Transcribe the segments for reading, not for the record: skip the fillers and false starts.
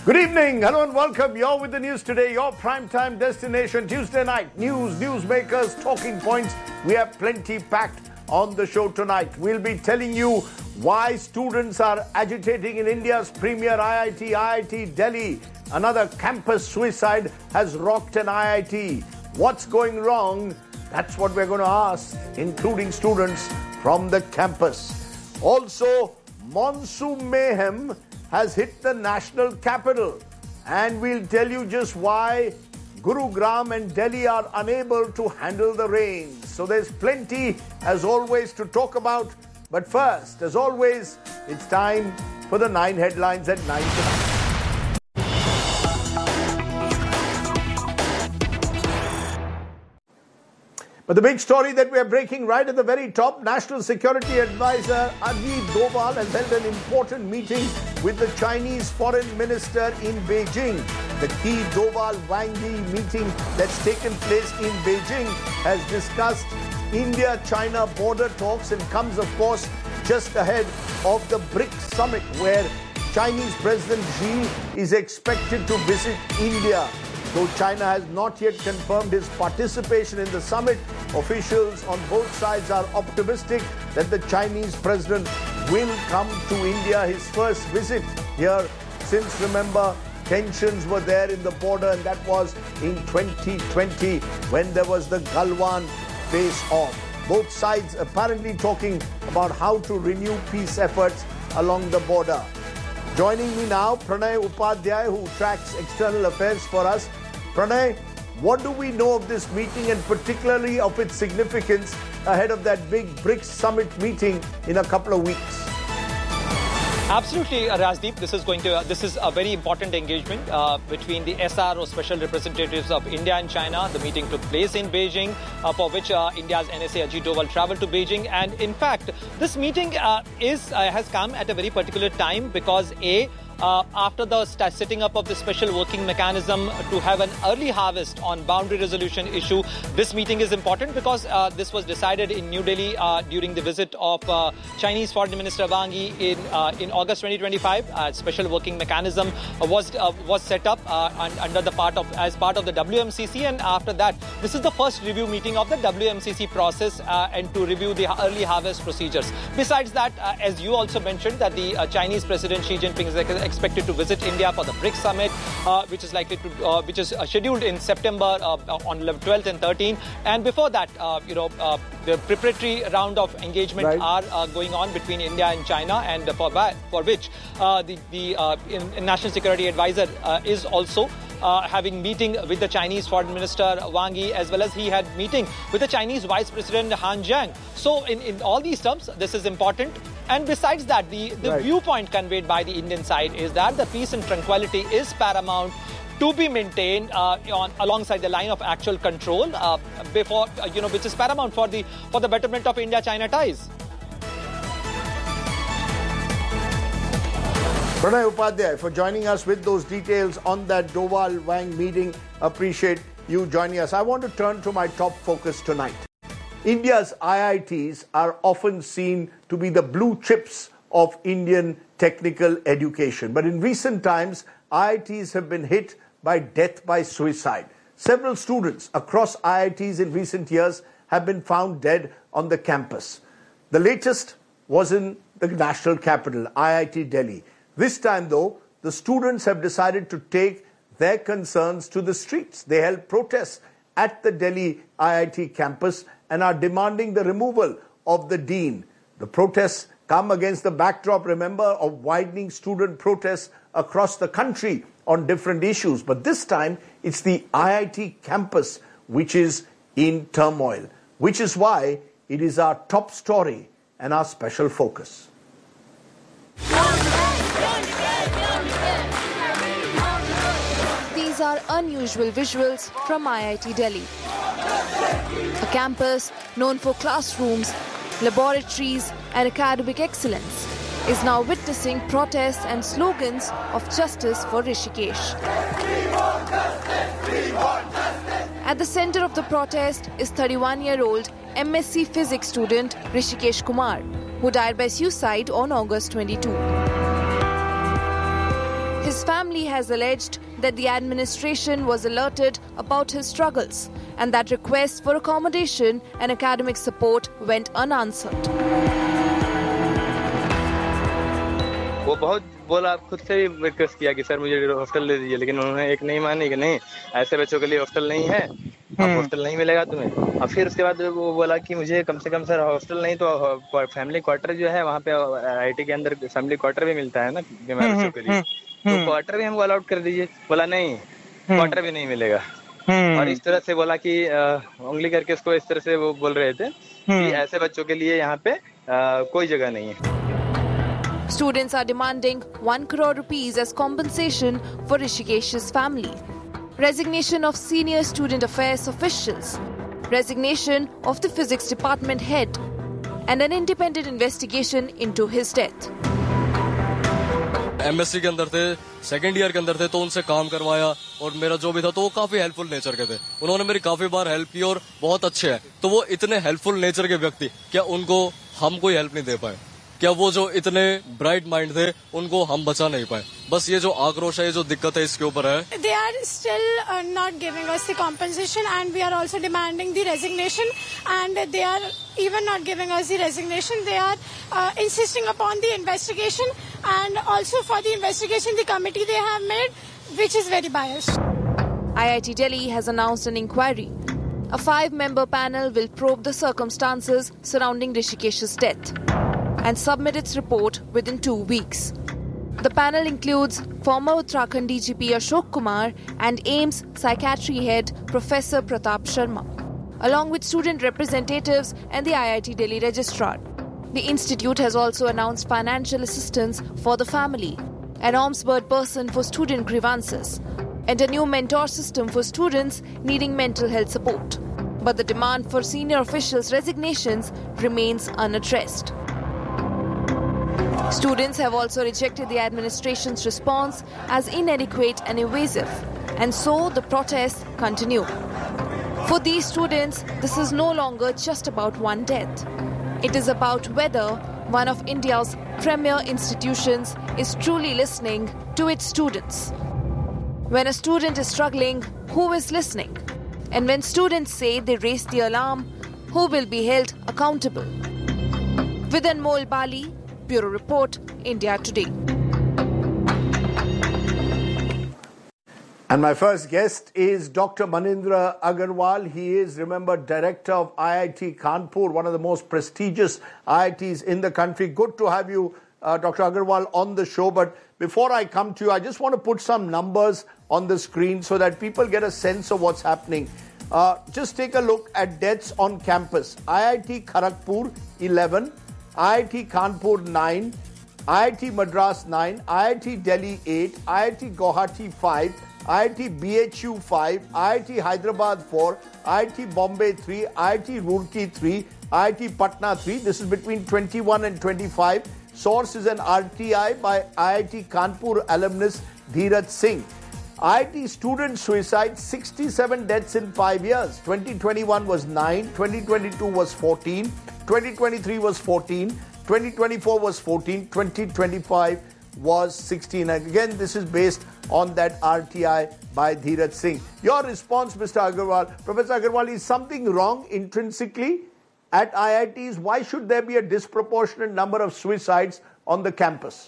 Good evening. Hello and welcome. You're with the news today, your primetime destination, Tuesday night. News, newsmakers, talking points. We have plenty packed on the show tonight. We'll be telling you why students are agitating in India's premier IIT Delhi. Another campus suicide has rocked an IIT. What's going wrong? That's what we're going to ask, including students from the campus. Also, monsoon mayhem has hit the national capital, and we'll tell you just why Gurugram and Delhi are unable to handle the rains. So there's plenty, as always, to talk about. But first, as always, it's time for the 9 headlines at 9 tonight. But the big story that we are breaking right at the very top, National Security Advisor Ajit Doval has held an important meeting with the Chinese Foreign Minister in Beijing. The key Doval-Wang Yi meeting that's taken place in Beijing has discussed India-China border talks and comes, of course, just ahead of the BRICS summit, where Chinese President Xi is expected to visit India. Though China has not yet confirmed his participation in the summit, officials on both sides are optimistic that the Chinese president will come to India, his first visit here since, remember, tensions were there in the border, and that was in 2020 when there was the Galwan face-off. Both sides apparently talking about how to renew peace efforts along the border. Joining me now, Pranay Upadhyay, who tracks external affairs for us. Pranay, what do we know of this meeting and particularly of its significance ahead of that big BRICS summit meeting in a couple of weeks? Absolutely, Rajdeep. This is a very important engagement between the SRO, Special Representatives of India and China. The meeting took place in Beijing, for which India's NSA Ajit Doval traveled to Beijing. And in fact, this meeting has come at a very particular time because after the setting up of the special working mechanism to have an early harvest on boundary resolution issue, this meeting is important because this was decided in New Delhi during the visit of Chinese Foreign Minister Wang Yi in August 2025. Special working mechanism was set up as part of the WMCC, and after that, this is the first review meeting of the WMCC process and to review the early harvest procedures. Besides that, as you also mentioned, that the Chinese President Xi Jinping is expected to visit India for the BRICS summit, which is scheduled in September on 12th and 13th. And before that, the preparatory round of engagement are going on between India and China, and for which the National Security Advisor is also having meeting with the Chinese Foreign Minister Wang Yi, as well as he had meeting with the Chinese Vice President Han Zhang. So in all these terms, this is important. And besides that, the viewpoint conveyed by the Indian side is that the peace and tranquility is paramount to be maintained alongside the line of actual control which is paramount for the betterment of India-China ties. Pranay Upadhyay for joining us with those details on that Doval-Wang meeting. Appreciate you joining us. I want to turn to my top focus tonight. India's IITs are often seen to be the blue chips of Indian technical education. But in recent times, IITs have been hit by death by suicide. Several students across IITs in recent years have been found dead on the campus. The latest was in the national capital, IIT Delhi. This time, though, the students have decided to take their concerns to the streets. They held protests at the Delhi IIT campus and are demanding the removal of the dean. The protests come against the backdrop, remember, of widening student protests across the country on different issues. But this time, it's the IIT campus which is in turmoil, which is why it is our top story and our special focus. These are unusual visuals from IIT Delhi. A campus known for classrooms, laboratories and academic excellence is now witnessing protests and slogans of justice for Rishikesh. At the center of the protest is 31-year-old MSc Physics student Rishikesh Kumar, who died by suicide on August 22. His His family has alleged that the administration was alerted about his struggles and that requests for accommodation and academic support went unanswered. वो बहुत बोला, खुद से भी request किया कि sir मुझे hostel दे दीजिए, लेकिन उन्होंने एक नहीं मानी कि नहीं, ऐसे बच्चों के लिए हॉस्टल नहीं है, अब हॉस्टल नहीं मिलेगा तुम्हें। और फिर उसके बाद वो बोला कि मुझे कम से कम सर हॉस्टल नहीं तो फैमिली क्वार्टर जो है वहाँ पे IIT के अंदर फैमिली क्वार्टर भी मिलता है ना बीमार बच्चों के लिए, तो क्वार्टर भी हमको अलाउड कर दीजिए। बोला नहीं, क्वार्टर भी नहीं मिलेगा। और इस तरह से बोला कि उंगली करके उसको इस तरह से वो बोल रहे थे कि ऐसे बच्चों के लिए यहाँ पे कोई जगह नहीं है। Students are demanding 1 crore rupees as compensation for Rishikesh's family. Resignation of senior student affairs officials. Resignation of the physics department head. And an independent investigation into his death. MSc के अंदर थे, सेकेंड ईयर के अंदर थे, तो उनसे काम करवाया और मेरा जो भी था तो वो काफी हेल्पफुल नेचर के थे। उन्होंने मेरी काफी बार हेल्प की और बहुत अच्छे हैं। तो वो इतने हेल्पफुल नेचर के व्यक्ति, क्या उनको हम कोई हेल्प नहीं दे पाए? क्या वो जो इतने ब्राइट माइंड थे उनको हम बचा नहीं पाए? बस ये जो आक्रोश है, ये जो दिक्कत है इसके ऊपर है। They are still not giving us the compensation and we are also demanding the resignation, and they are even not giving us the resignation. They are insisting upon the investigation, and also for the investigation the committee they have made, which is very biased. IIT Delhi has announced an inquiry. A 5-member panel will probe the circumstances surrounding Rishikesh's death and submit its report within 2 weeks. The panel includes former Uttarakhand DGP Ashok Kumar and AIIMS Psychiatry Head Professor Pratap Sharma, along with student representatives and the IIT Delhi Registrar. The institute has also announced financial assistance for the family, an ombudsman person for student grievances, and a new mentor system for students needing mental health support. But the demand for senior officials' resignations remains unaddressed. Students have also rejected the administration's response as inadequate and evasive, and so the protests continue. For these students, this is no longer just about one death. It is about whether one of India's premier institutions is truly listening to its students. When a student is struggling, who is listening? And when students say they raised the alarm, who will be held accountable? With Anmol Bali, Bureau Report, India Today. And my first guest is Dr. Manindra Agarwal. He is, remember, Director of IIT Kanpur, one of the most prestigious IITs in the country. Good to have you, Dr. Agarwal, on the show. But before I come to you, I just want to put some numbers on the screen so that people get a sense of what's happening. Just take a look at deaths on campus. IIT Kharagpur, 11. IIT Kanpur, 9. IIT Madras, 9. IIT Delhi, 8. IIT Guwahati, 5. IIT BHU 5, IIT Hyderabad 4, IIT Bombay 3, IIT Roorkee 3, IIT Patna 3. This is between 21 and 25. Source is an RTI by IIT Kanpur alumnus Dheeraj Singh. IIT student suicide, 67 deaths in 5 years. 2021 was 9, 2022 was 14, 2023 was 14, 2024 was 14, 2025 was 16. And again, this is based on that RTI by Dheeraj Singh. Your response, Mr. Agarwal. Professor Agarwal, is something wrong intrinsically at IITs? Why should there be a disproportionate number of suicides on the campus?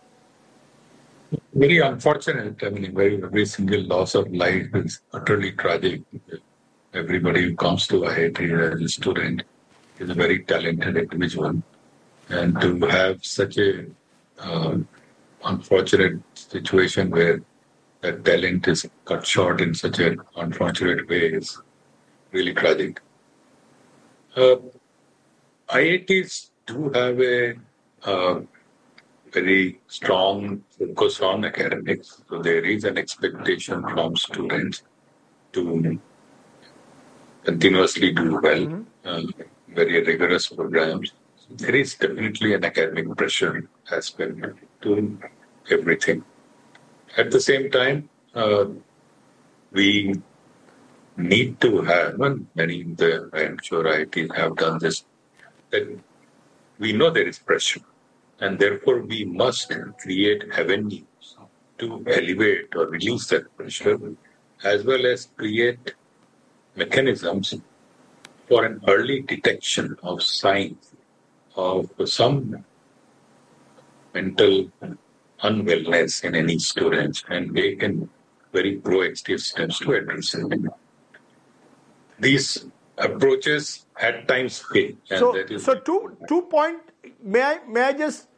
Very unfortunate. I mean, every single loss of life is utterly tragic. Everybody who comes to IIT as a student is a very talented individual. And to have such a unfortunate situation where that talent is cut short in such an unfortunate way is really tragic. IITs do have a very strong focus on academics. So there is an expectation from students to continuously do well, very rigorous programs. There is definitely an academic pressure aspect to everything. At the same time, we need to have, and many of the, I'm sure IITs have done this, that we know there is pressure, and therefore we must create avenues to elevate or reduce that pressure, as well as create mechanisms for an early detection of signs of some mental unwellness in any student and taken very proactive steps to address it. These approaches at times fail. So two point. May I just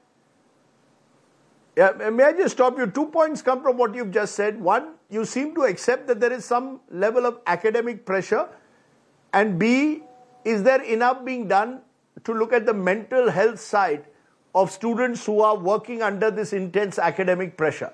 stop you? 2 points come from what you've just said. One, you seem to accept that there is some level of academic pressure, and B, is there enough being done to look at the mental health side of students who are working under this intense academic pressure?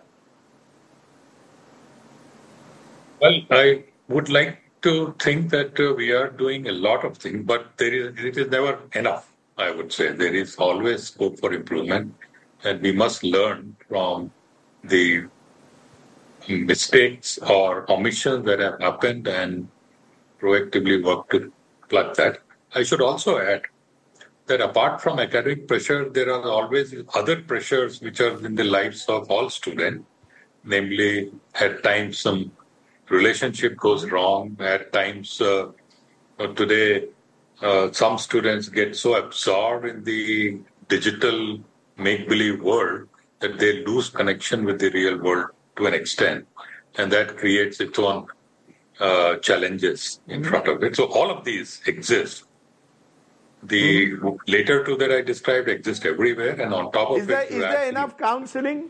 Well, I would like to think that we are doing a lot of things, but it is never enough, I would say. There is always scope for improvement, and we must learn from the mistakes or omissions that have happened and proactively work to plug that. I should also add that apart from academic pressure, there are always other pressures which are in the lives of all students. Namely, at times some relationship goes wrong. At times, today, some students get so absorbed in the digital make-believe world that they lose connection with the real world to an extent. And that creates its own challenges in front of it. So all of these exist. The later two that I described exist everywhere, and on top of is there enough counseling?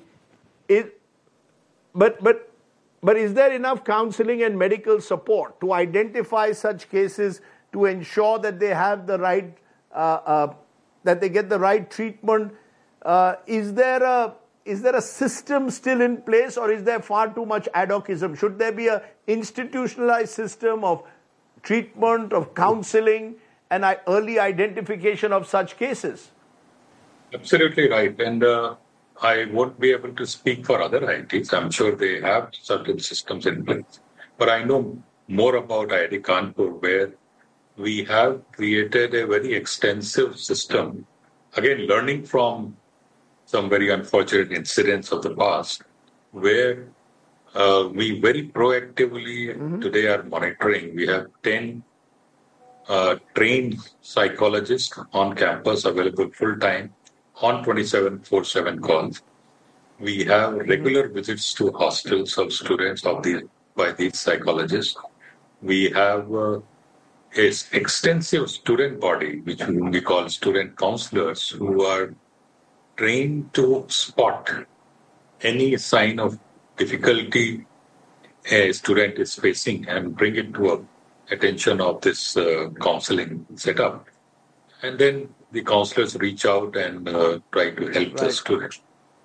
But is there enough counseling and medical support to identify such cases, to ensure that they have the right, that they get the right treatment? Is there a system still in place, or is there far too much ad hocism? Should there be an institutionalized system of treatment, of counseling, and early identification of such cases? Absolutely right. And I won't be able to speak for other IITs. I'm sure they have certain systems in place. But I know more about IIT Kanpur, where we have created a very extensive system, again, learning from some very unfortunate incidents of the past, where we very proactively today are monitoring. We have 10 trained psychologists on campus available full-time on 24/7 calls. We have regular visits to hostels of students by these psychologists. We have an extensive student body, which we call student counselors, who are trained to spot any sign of difficulty a student is facing and bring it to attention of this counseling setup. And then the counselors reach out and try to help the student.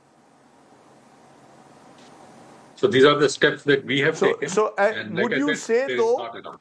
So these are the steps that we have taken. So would you say, though,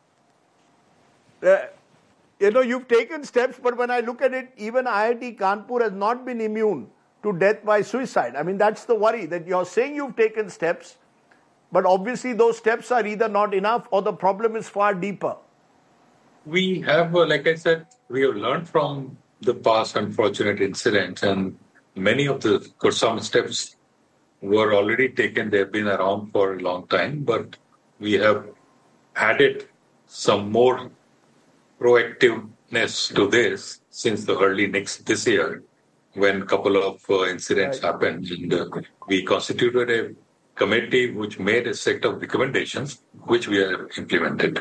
you've taken steps, but when I look at it, even IIT Kanpur has not been immune to death by suicide. I mean, that's the worry, that you're saying you've taken steps, but obviously those steps are either not enough or the problem is far deeper. We have, like I said, we have learned from the past unfortunate incidents, and many of some steps were already taken. They've been around for a long time, but we have added some more proactiveness to this since the early this year, when a couple of incidents happened. And we constituted a committee which made a set of recommendations, which we have implemented.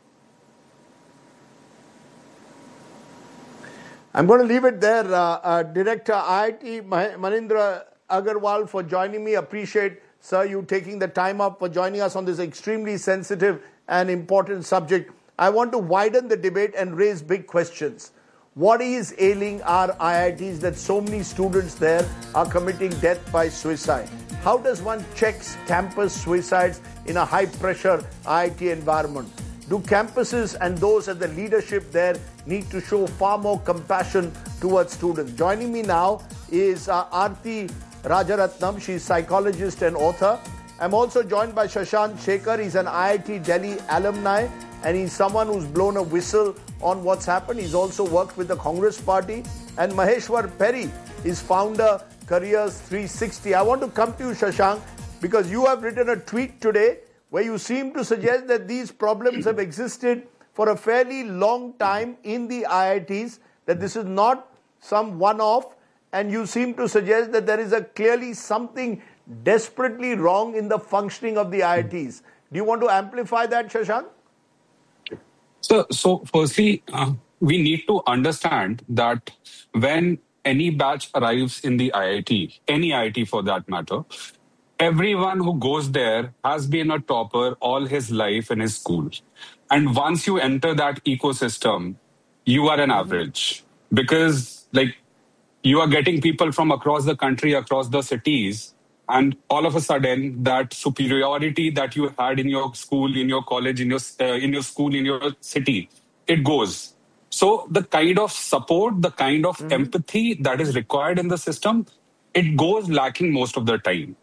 I'm going to leave it there. Director IIT Manindra Agarwal, for joining me. Appreciate, sir, you taking the time up for joining us on this extremely sensitive and important subject. I want to widen the debate and raise big questions. What is ailing our IITs that so many students there are committing death by suicide? How does one check campus suicides in a high-pressure IIT environment? Do campuses and those at the leadership there need to show far more compassion towards students? Joining me now is Aarti Rajaratnam. She's psychologist and author. I'm also joined by Shashank Shekhar. He's an IIT Delhi alumni, and he's someone who's blown a whistle on what's happened. He's also worked with the Congress Party. And Maheshwar Perry is founder, Careers 360. I want to come to you, Shashank, Because you have written a tweet today where you seem to suggest that these problems have existed for a fairly long time in the IITs, that this is not some one-off, and you seem to suggest that there is clearly something desperately wrong in the functioning of the IITs. Do you want to amplify that, Shashank? So firstly, we need to understand that when any batch arrives in the IIT, any IIT for that matter, everyone who goes there has been a topper all his life in his school. And once you enter that ecosystem, you are an average. Because you are getting people from across the country, across the cities, and all of a sudden that superiority that you had in your school, in your college, in your school, in your city, it goes. So the kind of support, the kind of empathy that is required in the system, it goes lacking most of the time.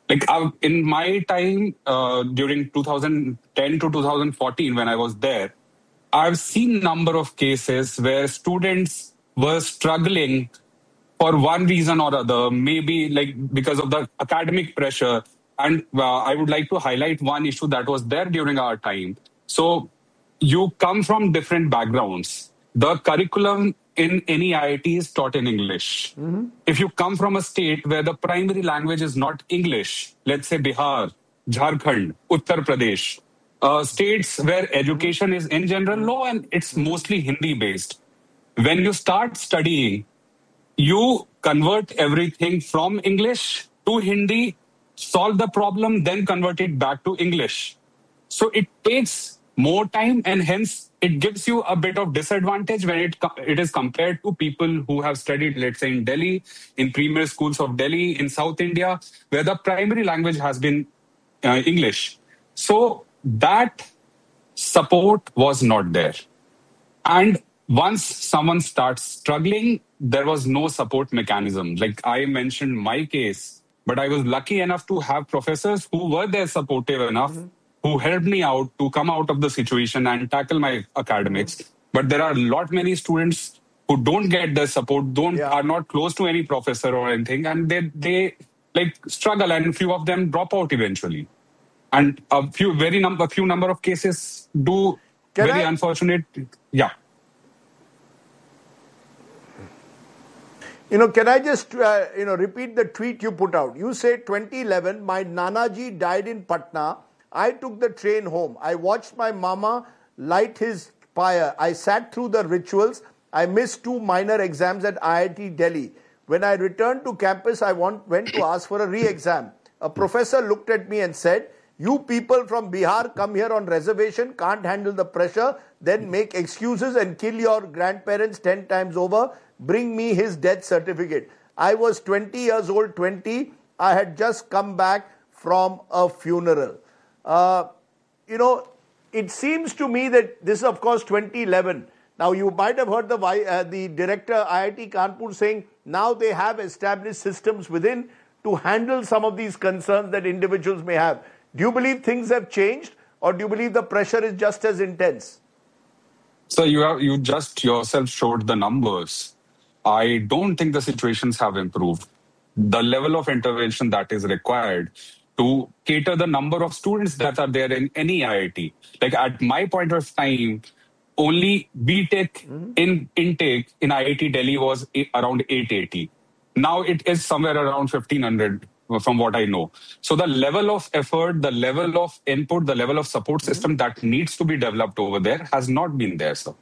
In my time, during 2010 to 2014, when I was there, I've seen number of cases where students were struggling for one reason or other, maybe because of the academic pressure. And I would like to highlight one issue that was there during our time. So you come from different backgrounds. The curriculum in any IIT is taught in English. If you come from a state where the primary language is not English, let's say Bihar, Jharkhand, Uttar Pradesh, states where education is in general low and it's mostly Hindi based. When you start studying, you convert everything from English to Hindi, solve the problem, then convert it back to English. So it takes more time, and hence it gives you a bit of disadvantage when it is compared to people who have studied, let's say, in Delhi, in premier schools of Delhi, in South India, where the primary language has been English. So that support was not there. And once someone starts struggling, there was no support mechanism. Like I mentioned my case, but I was lucky enough to have professors who were there supportive enough, who helped me out to come out of the situation and tackle my academics. But there are many students who don't get the support, are not close to any professor or anything, and they struggle, and a few of them drop out eventually. And a few number of cases do unfortunate. Yeah. Can I just, repeat the tweet you put out? You say 2011, my Nanaji died in Patna. I took the train home. I watched my mama light his pyre. I sat through the rituals. I missed 2 minor exams at IIT Delhi. When I returned to campus, I went to ask for a re-exam. A professor looked at me and said, "You people from Bihar come here on reservation, can't handle the pressure, then make excuses and kill your grandparents 10 times over. Bring me his death certificate." I was 20 years old, 20. I had just come back from a funeral. It seems to me that this is, of course, 2011. Now, you might have heard the director IIT Kanpur saying now they have established systems within to handle some of these concerns that individuals may have. Do you believe things have changed, or do you believe the pressure is just as intense? So you just yourself showed the numbers. I don't think the situations have improved. The level of intervention that is required to cater the number of students that are there in any IIT. Like at my point of time, only BTech intake in IIT Delhi was around 880. Now it is somewhere around 1500 from what I know. So the level of effort, the level of input, the level of support system that needs to be developed over there has not been there, sir.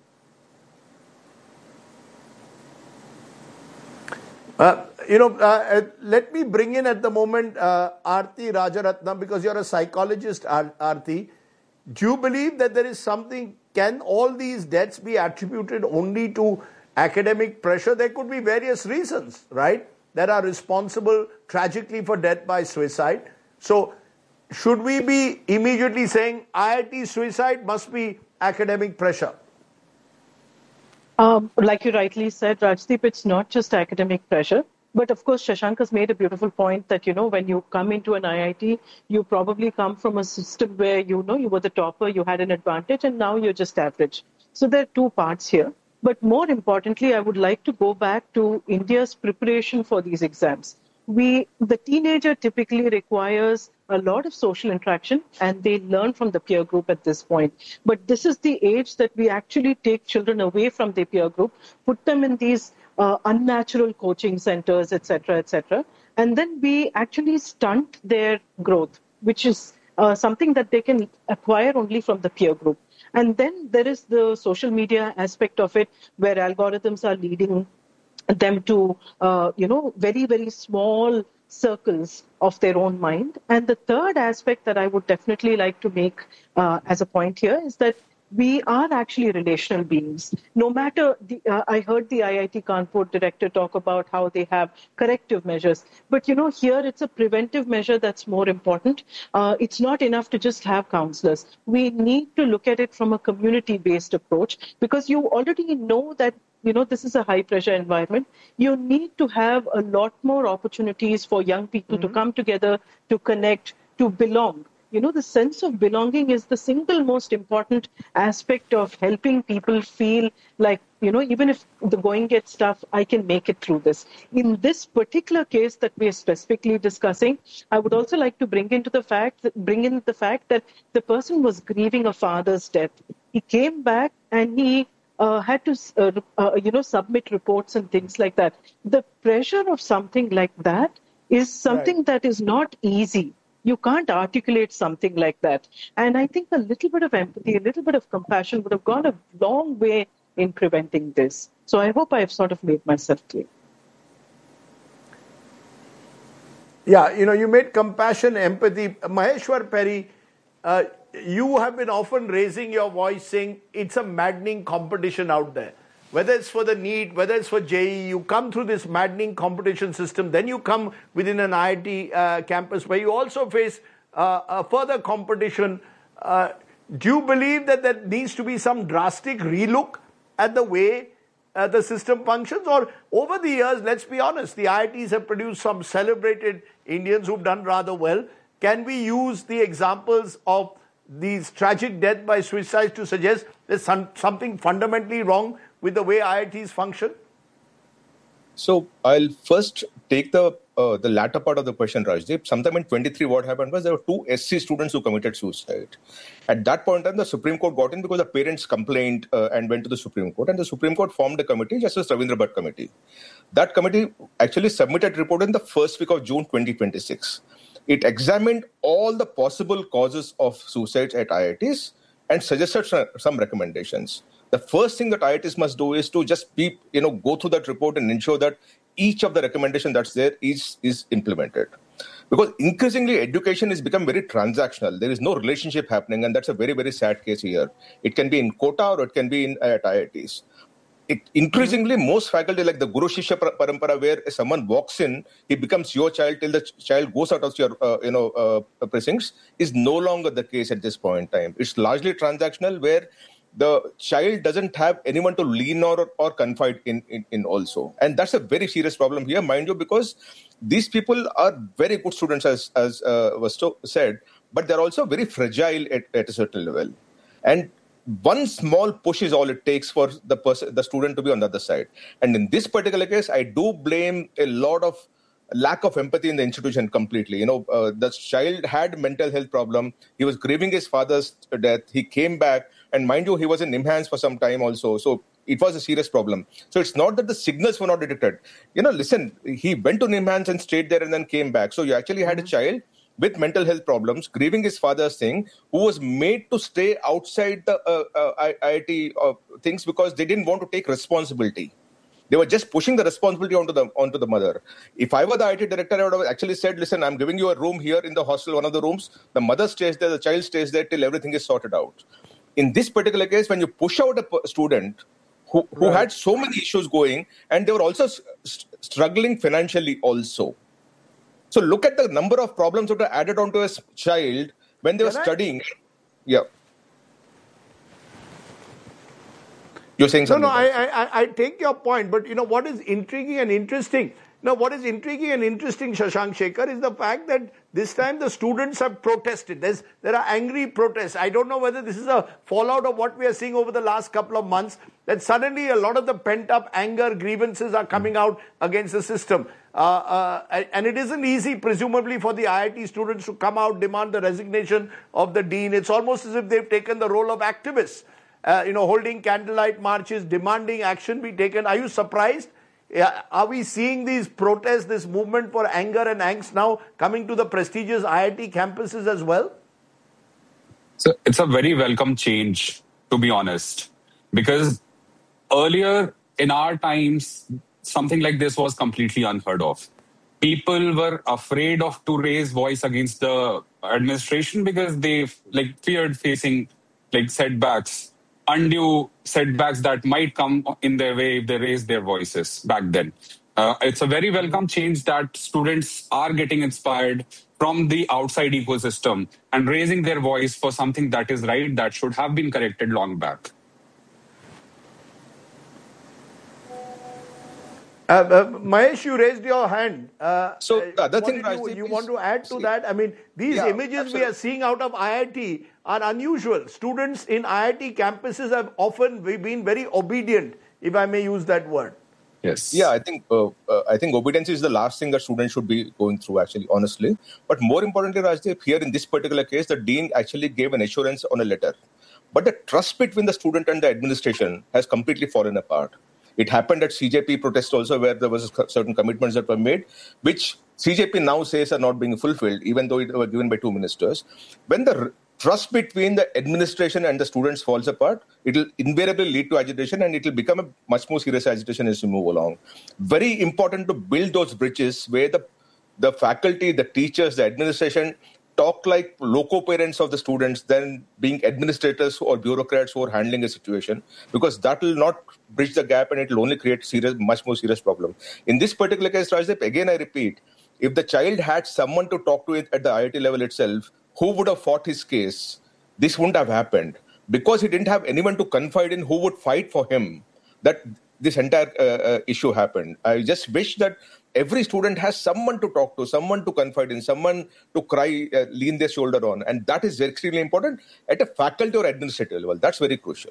Let me bring in at the moment Aarti Rajaratnam, because you're a psychologist, Aarti. Do you believe that there is something, can all these deaths be attributed only to academic pressure? There could be various reasons, right, that are responsible tragically for death by suicide. So should we be immediately saying IIT suicide must be academic pressure? Like you rightly said, Rajdeep, it's not just academic pressure. But of course, Shashank has made a beautiful point that, when you come into an IIT, you probably come from a system where, you were the topper, you had an advantage, and now you're just average. So there are two parts here. But more importantly, I would like to go back to India's preparation for these exams. the teenager typically requires a lot of social interaction, and they learn from the peer group at this point. But this is the age that we actually take children away from their peer group, put them in these unnatural coaching centers, etc., and then we actually stunt their growth, which is something that they can acquire only from the peer group. And then there is the social media aspect of it, where algorithms are leading them to, very, very small circles of their own mind. And the third aspect that I would definitely like to make as a point here is that we are actually relational beings. No matter, I heard the IIT Kanpur director talk about how they have corrective measures. But, here it's a preventive measure that's more important. It's not enough to just have counselors. We need to look at it from a community-based approach, because you already know that this is a high-pressure environment. You need to have a lot more opportunities for young people to come together, to connect, to belong. The sense of belonging is the single most important aspect of helping people feel like, even if the going gets tough, I can make it through this. In this particular case that we are specifically discussing, I would also like to bring in the fact that the person was grieving a father's death. He came back and he had to, submit reports and things like that. The pressure of something like that is something that is not easy. You can't articulate something like that. And I think a little bit of empathy, a little bit of compassion would have gone a long way in preventing this. So I hope I've sort of made myself clear. Yeah, you made compassion, empathy. Maheshwar Perry, you have been often raising your voice saying it's a maddening competition out there. Whether it's for the NEET, whether it's for JEE, you come through this maddening competition system, then you come within an IIT campus where you also face further competition. Do you believe that there needs to be some drastic relook at the way the system functions? Or over the years, let's be honest, the IITs have produced some celebrated Indians who've done rather well. Can we use the examples of these tragic deaths by suicide to suggest there's something fundamentally wrong with the way IITs function? So I'll first take the latter part of the question, Rajdeep. Sometime in 23, what happened was there were 2 SC students who committed suicide. At that point in time, the Supreme Court got in because the parents complained and went to the Supreme Court. And the Supreme Court formed a committee, Justice Ravindra Bhatt Committee. That committee actually submitted a report in the first week of June 2026. It examined all the possible causes of suicides at IITs and suggested some recommendations. The first thing that IITs must do is to just go through that report and ensure that each of the recommendations that's there is implemented. Because increasingly education has become very transactional. There is no relationship happening, and that's a very, very sad case here. It can be in Kota or it can be at IITs. Increasingly, most faculty, like the Guru Shishya Parampara, where someone walks in, he becomes your child till the child goes out of your precincts, is no longer the case at this point in time. It's largely transactional, where the child doesn't have anyone to lean on or confide in also. And that's a very serious problem here, mind you, because these people are very good students, as was said, but they're also very fragile at a certain level. And one small push is all it takes for the student to be on the other side. And in this particular case, I do blame a lot of lack of empathy in the institution completely. The child had mental health problem. He was grieving his father's death. He came back, and mind you, he was in NIMHANS for some time also. So it was a serious problem. So it's not that the signals were not detected. Listen, he went to NIMHANS and stayed there and then came back. So you actually had a child with mental health problems, grieving his father's thing, who was made to stay outside the IIT things because they didn't want to take responsibility. They were just pushing the responsibility onto the mother. If I were the IT director, I would have actually said, listen, I'm giving you a room here in the hostel, one of the rooms. The mother stays there, the child stays there till everything is sorted out. In this particular case, when you push out a student who had so many issues going, and they were also struggling financially also. So look at the number of problems that were added onto a child when they were studying. Yeah. You're saying something? No, I take your point. But what is intriguing and interesting, Now, what is intriguing and interesting, Shashank Shekhar, is the fact that this time the students have protested. There are angry protests. I don't know whether this is a fallout of what we are seeing over the last couple of months, that suddenly a lot of the pent-up anger, grievances are coming out against the system. And it isn't easy, presumably, for the IIT students to come out, demand the resignation of the dean. It's almost as if they've taken the role of activists, holding candlelight marches, demanding action be taken. Are you surprised? Are we seeing these protests, this movement for anger and angst now coming to the prestigious IIT campuses as well? So it's a very welcome change, to be honest, because earlier in our times, something like this was completely unheard of. People were afraid to raise voice against the administration because they feared facing setbacks, undue setbacks that might come in their way if they raise their voices back then. It's a very welcome change that students are getting inspired from the outside ecosystem and raising their voice for something that is right, that should have been corrected long back. Mahesh, you raised your hand. So the other thing, you want to add to that? I mean, these images absolutely. we are seeing out of IIT are unusual. Students in IIT campuses have often been very obedient, if I may use that word. Yes. Yeah, I think obedience is the last thing that students should be going through, actually, honestly. But more importantly, Rajdeep, here in this particular case, the dean actually gave an assurance on a letter. But the trust between the student and the administration has completely fallen apart. It happened at CJP protest also, where there was certain commitments that were made, which CJP now says are not being fulfilled, even though it were given by two ministers. When the trust between the administration and the students falls apart, it will invariably lead to agitation, and it will become a much more serious agitation as we move along. Very important to build those bridges where the faculty, the teachers, the administration talk like loco parents of the students than being administrators or bureaucrats who are handling a situation, because that will not bridge the gap and it will only create much more serious problem. In this particular case, Rajdeep, again I repeat, if the child had someone to talk to it at the IIT level itself, who would have fought his case, this wouldn't have happened. Because he didn't have anyone to confide in who would fight for him, that this entire issue happened. I just wish that every student has someone to talk to, someone to confide in, someone to cry, lean their shoulder on. And that is extremely important at a faculty or administrative level. That's very crucial.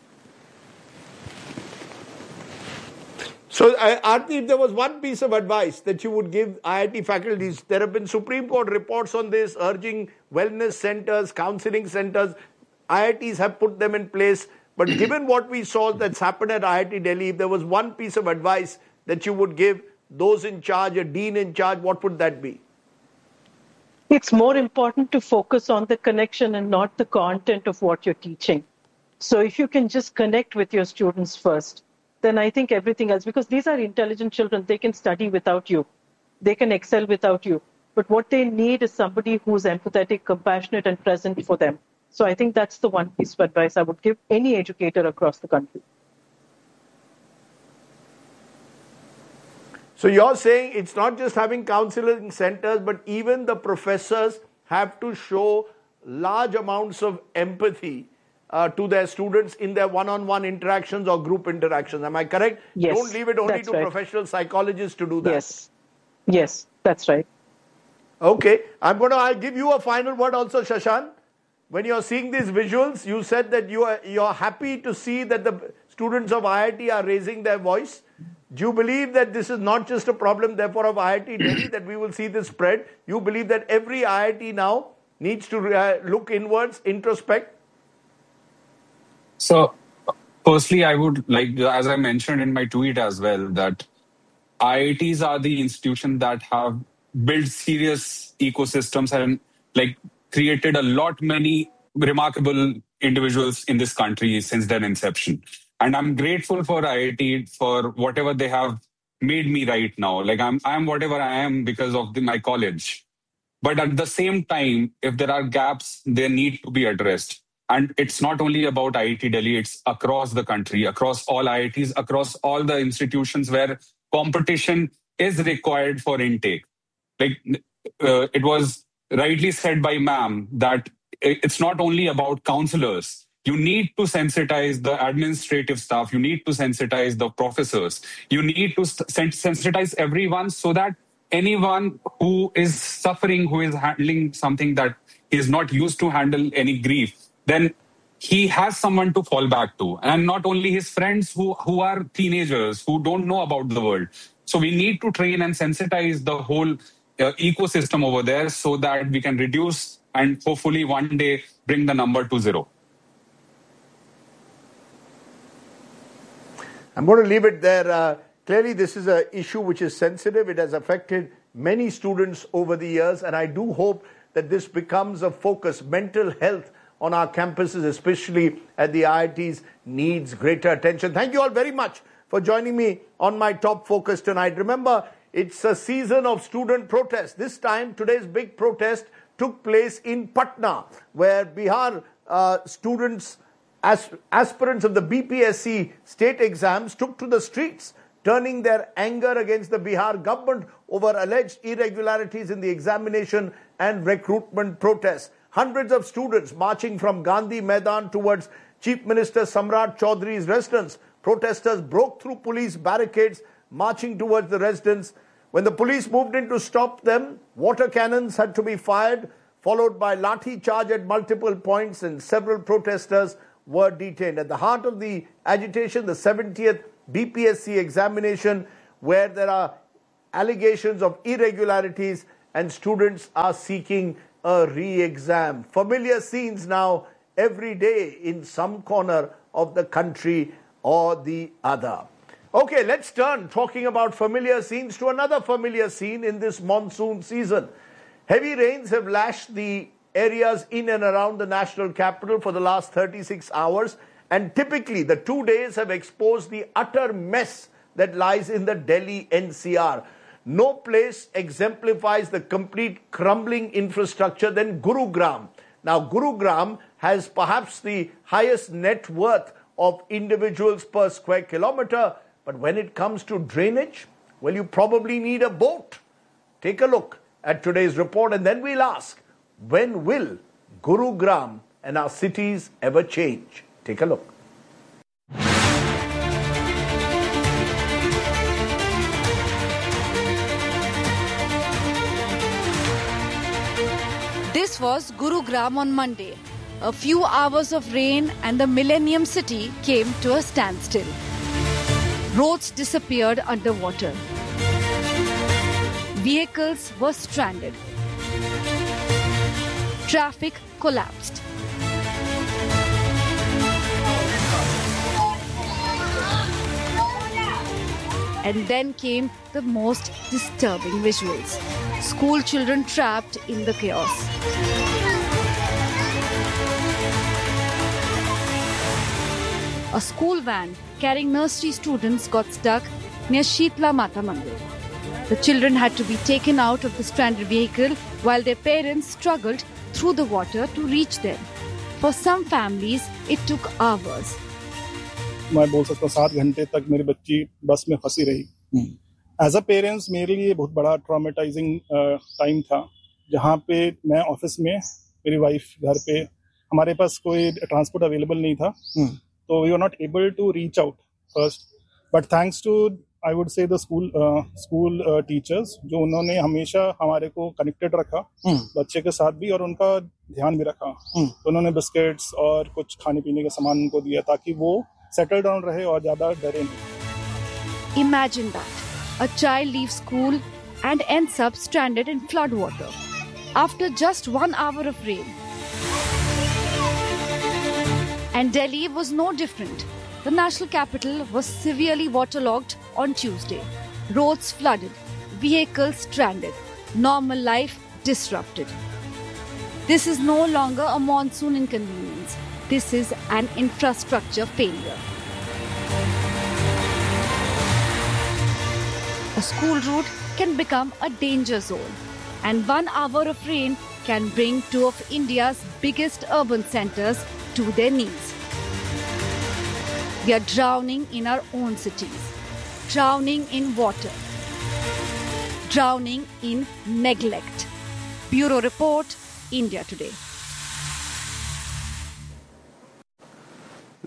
So, Aarti, if there was one piece of advice that you would give IIT faculties, there have been Supreme Court reports on this, urging wellness centers, counseling centers. IITs have put them in place. But given what we saw that's happened at IIT Delhi, if there was one piece of advice that you would give those in charge, a dean in charge, what would that be? It's more important to focus on the connection and not the content of what you're teaching. So if you can just connect with your students first, then I think everything else, because these are intelligent children, they can study without you. They can excel without you. But what they need is somebody who's empathetic, compassionate, and present for them. So I think that's the one piece of advice I would give any educator across the country. So you're saying it's not just having counseling centers, but even the professors have to show large amounts of empathy to their students in their one-on-one interactions or group interactions. Am I correct? Yes, don't leave it only to professional psychologists to do that. Yes, that's right. Okay. I'll give you a final word also, Shashank. When you're seeing these visuals, you said that you're happy to see that the students of IIT are raising their voice. Do you believe that this is not just a problem, therefore, of IIT Delhi, that we will see this spread? You believe that every IIT now needs to look inwards, introspect? So, firstly, I would like, as I mentioned in my tweet as well, that IITs are the institutions that have built serious ecosystems and created many remarkable individuals in this country since their inception. And I'm grateful for IIT for whatever they have made me right now. I'm whatever I am because of my college. But at the same time, if there are gaps, they need to be addressed. And it's not only about IIT Delhi, it's across the country, across all IITs, across all the institutions where competition is required for intake. It was rightly said by ma'am that it's not only about counselors. You need to sensitize the administrative staff. You need to sensitize the professors. You need to sensitize everyone so that anyone who is suffering, who is handling something that is not used to handle any grief, then he has someone to fall back to. And not only his friends who are teenagers, who don't know about the world. So we need to train and sensitize the whole ecosystem over there so that we can reduce and hopefully one day bring the number to 0. I'm going to leave it there. Clearly, this is an issue which is sensitive. It has affected many students over the years, and I do hope that this becomes a focus. Mental health on our campuses, especially at the IITs, needs greater attention. Thank you all very much for joining me on my top focus tonight. Remember, it's a season of student protest. This time, today's big protest took place in Patna, where Bihar students, aspirants of the BPSC state exams, took to the streets, turning their anger against the Bihar government over alleged irregularities in the examination and recruitment protests. Hundreds of students marching from Gandhi Maidan towards Chief Minister Samrat Chaudhary's residence. Protesters broke through police barricades, marching towards the residence. When the police moved in to stop them, water cannons had to be fired, followed by lathi charge at multiple points, and several protesters were detained. At the heart of the agitation, the 70th BPSC examination, where there are allegations of irregularities and students are seeking a re-exam. Familiar scenes now every day in some corner of the country or the other. Okay, let's turn, talking about familiar scenes, to another familiar scene in this monsoon season. Heavy rains have lashed the areas in and around the national capital for the last 36 hours, and typically the 2 days have exposed the utter mess that lies in the Delhi NCR. No place exemplifies the complete crumbling infrastructure than Gurugram. Now, Gurugram has perhaps the highest net worth of individuals per square kilometer, but when it comes to drainage, well, you probably need a boat. Take a look at today's report, and then we'll ask, when will Gurugram and our cities ever change? Take a look. This was Gurugram on Monday. A few hours of rain and the Millennium City came to a standstill. Roads disappeared underwater. Vehicles were stranded. Traffic collapsed. And then came the most disturbing visuals. School children trapped in the chaos. A school van carrying nursery students got stuck near Sheetla Mata Mandir. The children had to be taken out of the stranded vehicle while their parents struggled through the water to reach them. For some families, it took hours. मैं बोल सकता हूँ 7 घंटे तक मेरी बच्ची बस में फंसी रही. एज अ पेरेंट्स मेरे लिए बहुत बड़ा ट्रॉमेटाइजिंग टाइम था, जहाँ पे मैं ऑफिस में, मेरी वाइफ घर पे, हमारे पास कोई ट्रांसपोर्ट अवेलेबल नहीं था, तो we are not able to reach out first. But thanks to I would say the school teachers, जो उन्होंने हमेशा हमारे को कनेक्टेड रखा बच्चे के साथ भी, और उनका ध्यान भी रखा. तो उन्होंने बिस्किट्स और कुछ खाने पीने का सामान उनको दिया ताकि वो सेटल डाउन रहे और ज्यादा डरे नहीं. Imagine that. A child leaves school and ends up stranded in flood water after just 1 hour of rain. And Delhi was no different. The national capital was severely waterlogged on Tuesday. Roads flooded, vehicles stranded, normal life disrupted. This is no longer a monsoon inconvenience. This is an infrastructure failure. A school route can become a danger zone, and 1 hour of rain can bring 2 of India's biggest urban centers to their knees. We are drowning in our own cities, drowning in water, drowning in neglect. Bureau Report, India Today.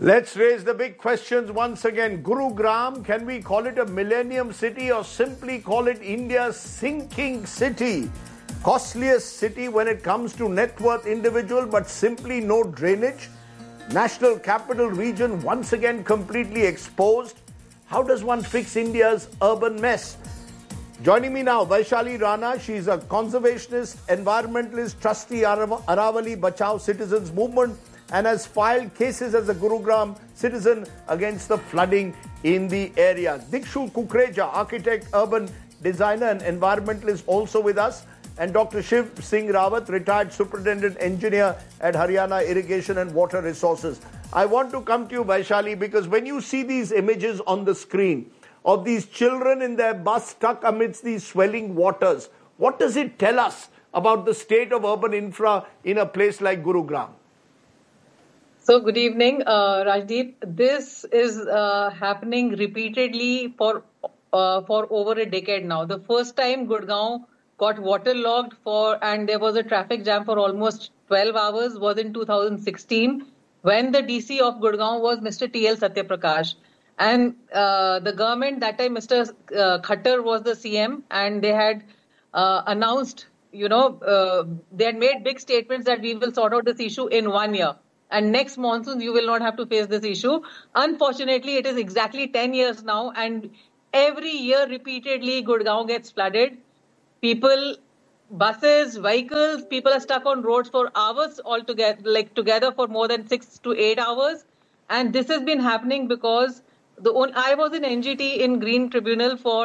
Let's raise the big questions once again. Gurugram, can we call it a millennium city or simply call it India's sinking city? Costliest city when it comes to net worth individual, but simply no drainage. National capital region once again completely exposed. How does one fix India's urban mess? Joining me now, Vaishali Rana. She's a conservationist, environmentalist, trustee Aravali Bachao Citizens Movement, and has filed cases as a Gurugram citizen against the flooding in the area. Dikshu Kukreja, architect, urban designer and environmentalist, also with us. And Dr. Shiv Singh Rawat, retired superintendent engineer at Haryana Irrigation and Water Resources. I want to come to you, Vaishali, because when you see these images on the screen of these children in their bus stuck amidst these swelling waters, what does it tell us about the state of urban infra in a place like Gurugram? So good evening, Rajdeep. This is happening repeatedly for over a decade now. The first time Gurgaon got waterlogged and there was a traffic jam for almost 12 hours was in 2016 when the DC of Gurgaon was Mr. T.L. Satyaprakash. And the government, that time Mr. Khattar was the CM, and they had announced, they had made big statements that we will sort out this issue in 1 year. And next monsoon, you will not have to face this issue. Unfortunately, it is exactly 10 years now. And every year, repeatedly, Gurgaon gets flooded. People, buses, vehicles, people are stuck on roads for hours altogether, together for more than 6 to 8 hours. And this has been happening because I was in NGT in Green Tribunal for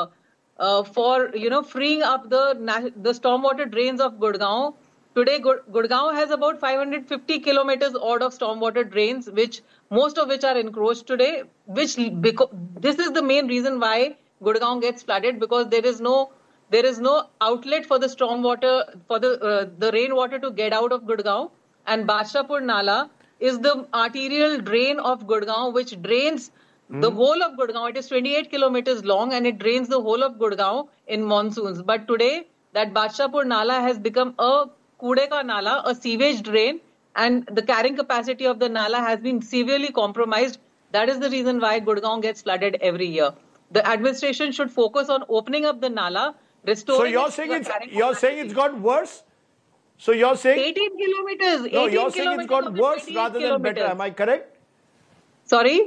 freeing up the stormwater drains of Gurgaon. Today, Gurgaon has about 550 kilometers odd of stormwater drains, most of which are encroached today. This is the main reason why Gurgaon gets flooded, because there is no outlet for the stormwater, for the rainwater to get out of Gurgaon. And Badshahpur Nala is the arterial drain of Gurgaon, which drains the whole of Gurgaon. It is 28 kilometers long and it drains the whole of Gurgaon in monsoons. But today, that Badshahpur Nala has become a Kude ka Nala, a sewage drain, and the carrying capacity of the Nala has been severely compromised. That is the reason why Gurgaon gets flooded every year. The administration should focus on opening up the Nala, restoring. So you're saying it's got worse? So you're saying 18 kilometers. No, you're saying it's got worse rather than better. Am I correct? Sorry?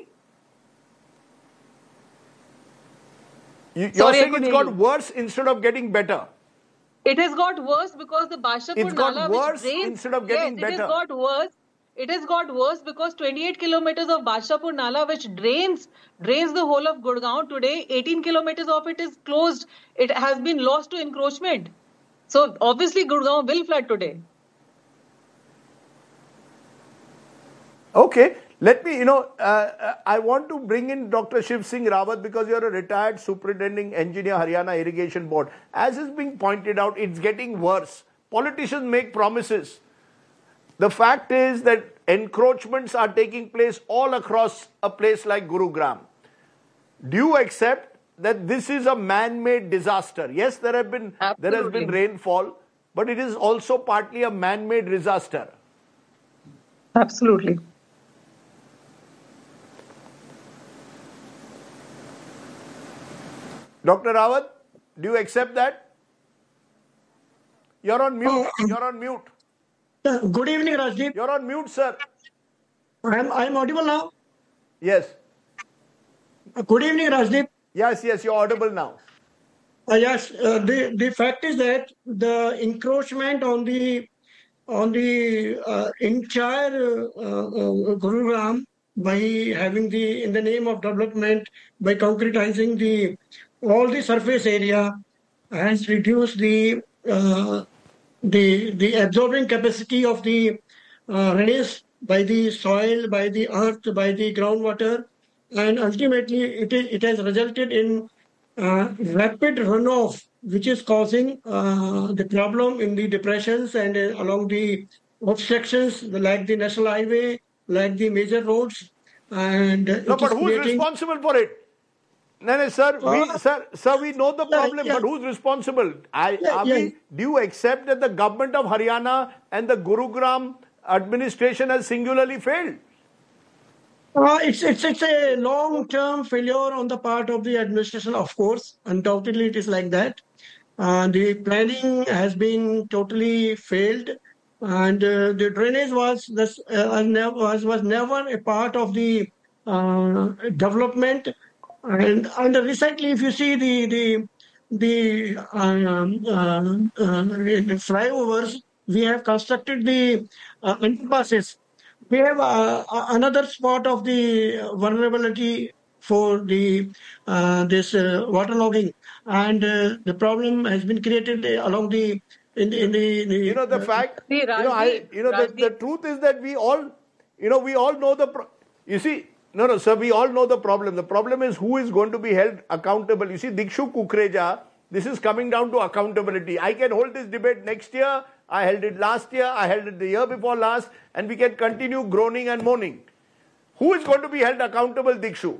You're saying it's got worse instead of getting better. It has got worse because the Badshahpur Nala, which drains, instead of getting better. It has got worse. It has got worse because 28 kilometers of Badshahpur Nala, which drains the whole of Gurgaon today, 18 kilometers of it is closed. It has been lost to encroachment. So obviously Gurgaon will flood today. Okay. Let me, I want to bring in Dr. Shiv Singh Rawat because you're a retired superintending engineer, Haryana Irrigation Board. As is being pointed out, it's getting worse. Politicians make promises. The fact is that encroachments are taking place all across a place like Gurugram. Do you accept that this is a man-made disaster? Yes, there has been rainfall, but it is also partly a man-made disaster. Absolutely. Dr. Rawat, do you accept that? You're on mute. You're on mute. Good evening, Rajdeep. You're on mute, sir. I'm audible now? Yes. Good evening, Rajdeep. Yes, you're audible now. Yes, the fact is that the encroachment on the entire Gurugram, by having in the name of development, by concretizing all the surface area, has reduced the absorbing capacity of the rains by the soil, by the earth, by the groundwater, and ultimately it has resulted in rapid runoff, which is causing the problem in the depressions and along the obstructions like the national highway, like the major roads. And but who's responsible for it? No, sir. We know the problem, but who's responsible? Do you accept that the government of Haryana and the Gurugram administration has singularly failed? It's a long-term failure on the part of the administration, of course. Undoubtedly, it is like that. The planning has been totally failed, and the drainage was never a part of the development. And recently, if you see the flyovers, we have constructed the underpasses. We have another spot of the vulnerability for the this waterlogging, and the problem has been created along the You know the fact. The truth is that we all know you see. No, sir, we all know the problem. The problem is who is going to be held accountable. You see, Dikshu Kukreja, this is coming down to accountability. I can hold this debate next year. I held it last year. I held it the year before last. And we can continue groaning and moaning. Who is going to be held accountable, Dikshu?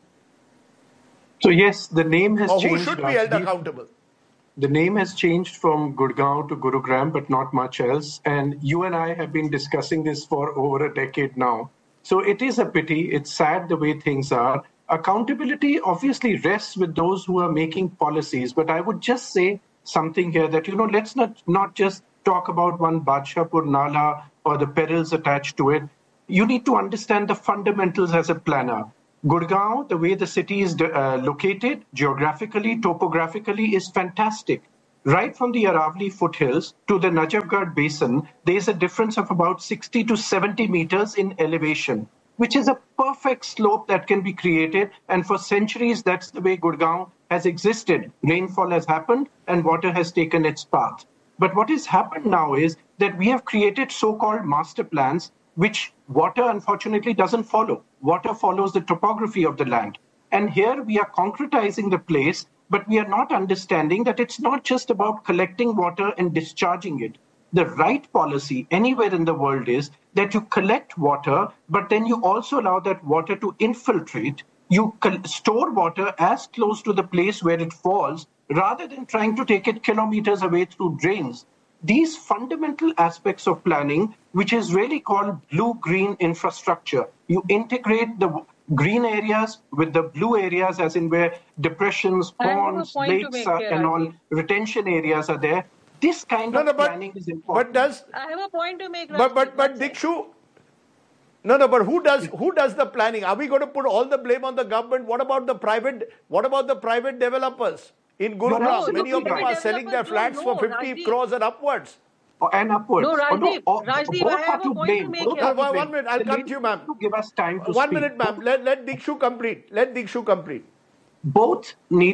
So yes, the name has changed. Who should be held accountable? The name has changed from Gurgaon to Gurugram, but not much else. And you and I have been discussing this for over a decade now. So it is a pity. It's sad the way things are. Accountability obviously rests with those who are making policies. But I would just say something here that, let's not just talk about one Badshahpur Nala or the perils attached to it. You need to understand the fundamentals as a planner. Gurgaon, the way the city is located geographically, topographically, is fantastic. Right from the Aravali foothills to the Najafgarh basin, there is a difference of about 60 to 70 meters in elevation, which is a perfect slope that can be created. And for centuries, that's the way Gurgaon has existed. Rainfall has happened and water has taken its path. But what has happened now is that we have created so-called master plans, which water unfortunately doesn't follow. Water follows the topography of the land. And here we are concretizing the place, but we are not understanding that it's not just about collecting water and discharging it. The right policy anywhere in the world is that you collect water, but then you also allow that water to infiltrate. You store water as close to the place where it falls, rather than trying to take it kilometers away through drains. These fundamental aspects of planning, which is really called blue-green infrastructure, you integrate the green areas with the blue areas, as in where depressions, ponds, lakes and all retention areas are there. This kind of planning is important. I have a point to make. But Dikshu, but who does the planning? Are we going to put all the blame on the government? What about the private developers? In Gurugram, many of them are selling their flats for 50 crores and upwards. And upwards. No, Rajdeep, I have a point to make here. 1 minute, I'll come to you, ma'am. Give us time to 1 minute, ma'am. Let Dikshu complete. Both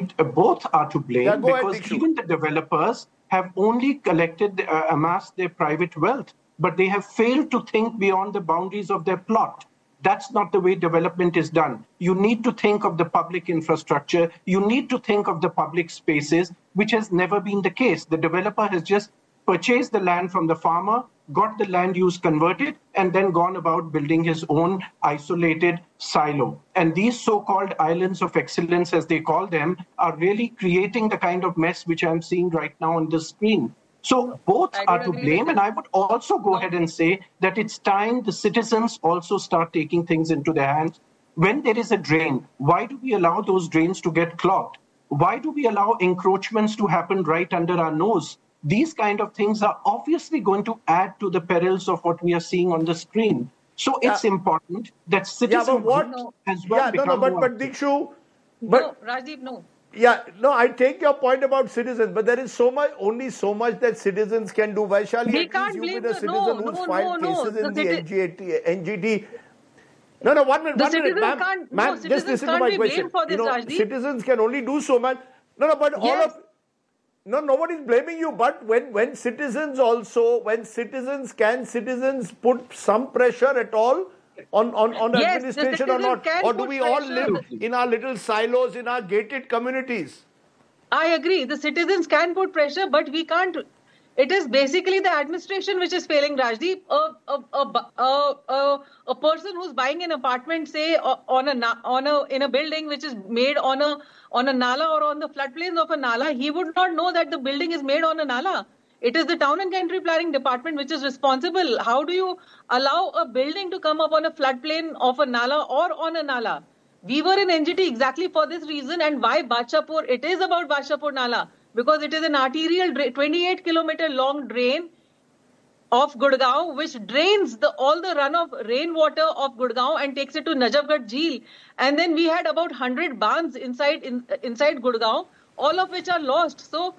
are to blame because even the developers have only amassed their private wealth, but they have failed to think beyond the boundaries of their plot. That's not the way development is done. You need to think of the public infrastructure. You need to think of the public spaces, which has never been the case. The developer has just purchased the land from the farmer, got the land use converted, and then gone about building his own isolated silo. And these so-called islands of excellence, as they call them, are really creating the kind of mess which I'm seeing right now on the screen. So both are to blame, and I would also go ahead and say that it's time the citizens also start taking things into their hands. When there is a drain, why do we allow those drains to get clogged? Why do we allow encroachments to happen right under our nose? These kind of things are obviously going to add to the perils of what we are seeing on the screen. So it's important that citizens as well become more. But Dikshu, no, Rajdeep, no. Yeah, no, I take your point about citizens, but there is only so much that citizens can do. Vaishali, we can't blame the citizen who's filed cases in the NGT. No, 1 minute, ma'am, just listen to my question. Citizens can only do so much. Nobody's blaming you, but when citizens put some pressure at all on administration or not? Or do we all live in our little silos, in our gated communities? I agree. The citizens can put pressure, but we can't. It is basically the administration which is failing, Rajdeep. A person who's buying an apartment, say, in a building which is made on a nala or on the floodplains of a nala, he would not know that the building is made on a nala. It is the Town and Country Planning Department which is responsible. How do you allow a building to come up on a floodplain of a nala or on a nala? We were in NGT exactly for this reason. And why Badshapur? It is about Badshapur Nala because it is an arterial 28-kilometer long drain of Gurgaon, which drains all the runoff rainwater of Gurgaon and takes it to Najafgarh Jheel. And then we had about 100 barns inside Gurgaon, all of which are lost. So,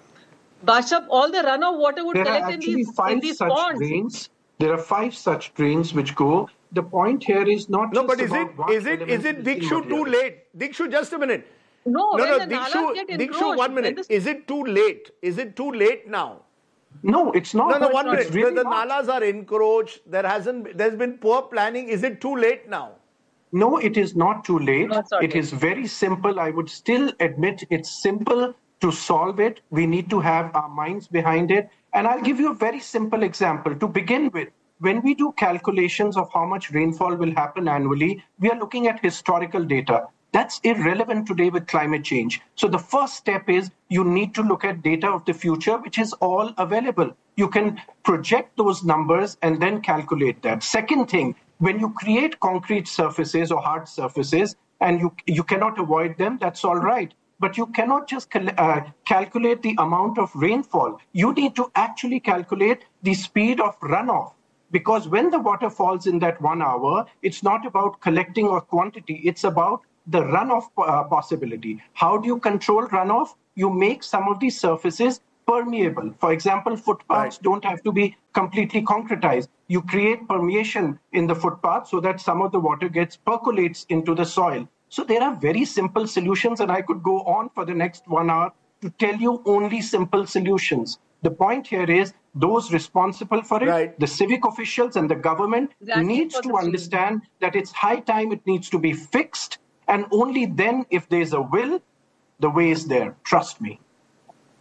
all the runoff water would collect in these ponds. Drains. There are 5 such drains which go. The point here is not but is it Dikshu too late? Dikshu, just a minute. No, Dikshu, 1 minute. Is it too late? Is it too late now? No, it's not. No, 1 minute. Really the nalas are encroached. There's been poor planning. Is it too late now? No, it is not too late. It is very simple. I would still admit it's simple to solve it. We need to have our minds behind it. And I'll give you a very simple example to begin with. When we do calculations of how much rainfall will happen annually, we are looking at historical data. That's irrelevant today with climate change. So the first step is you need to look at data of the future, which is all available. You can project those numbers and then calculate that. Second thing, when you create concrete surfaces or hard surfaces and you cannot avoid them, that's all right. But you cannot just calculate the amount of rainfall. You need to actually calculate the speed of runoff. Because when the water falls in that 1 hour, it's not about collecting or quantity. It's about the runoff possibility. How do you control runoff? You make some of these surfaces permeable. For example, footpaths don't have to be completely concretized. You create permeation in the footpath so that some of the water percolates into the soil. So there are very simple solutions, and I could go on for the next 1 hour to tell you only simple solutions. The point here is those responsible for it, the civic officials and the government needs to understand that it's high time it needs to be fixed. And only then, if there's a will, the way is there. Trust me.